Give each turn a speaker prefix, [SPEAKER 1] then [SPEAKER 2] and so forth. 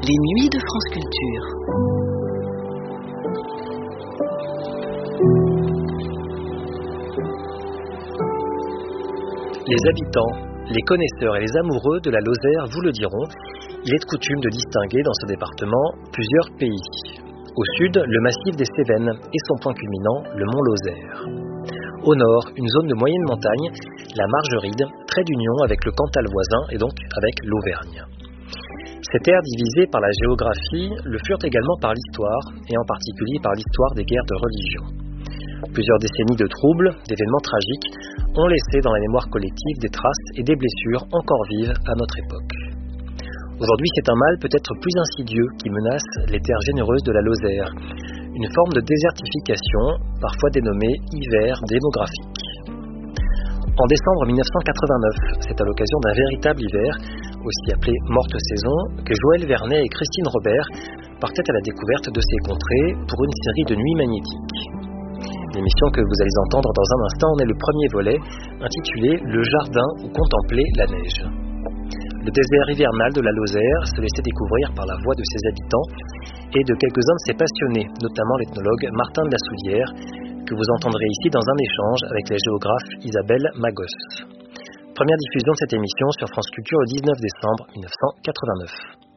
[SPEAKER 1] Les nuits de France Culture.
[SPEAKER 2] Les habitants, les connaisseurs et les amoureux de la Lozère vous le diront, il est de coutume de distinguer dans ce département plusieurs pays. Au sud, le massif des Cévennes et son point culminant, le mont Lozère. Au nord, une zone de moyenne montagne, la Margeride, trait d'union avec le Cantal voisin et donc avec l'Auvergne. Ces terres divisées par la géographie le furent également par l'histoire, et en particulier par l'histoire des guerres de religion. Plusieurs décennies de troubles, d'événements tragiques, ont laissé dans la mémoire collective des traces et des blessures encore vives à notre époque. Aujourd'hui, c'est un mal peut-être plus insidieux qui menace les terres généreuses de la Lozère, une forme de désertification, parfois dénommée hiver démographique. En décembre 1989, c'est à l'occasion d'un véritable hiver, aussi appelé morte saison, que Joël Vernet et Christine Robert partaient à la découverte de ces contrées pour une série de nuits magnétiques. L'émission que vous allez entendre dans un instant en est le premier volet, intitulé « Le jardin où contempler la neige ». Le désert hivernal de la Lozère se laissait découvrir par la voix de ses habitants et de quelques-uns de ses passionnés, notamment l'ethnologue Martin de la Soulière, que vous entendrez ici dans un échange avec la géographe Isabelle Magos. Première diffusion de cette émission sur France Culture le 19 décembre 1989.